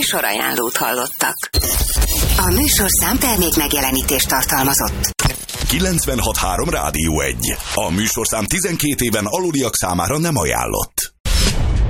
Műsorajánlót hallottak. A műsorszám termék megjelenítést tartalmazott. 96.3 Rádió 1. A műsorszám 12 éven aluliak számára nem ajánlott.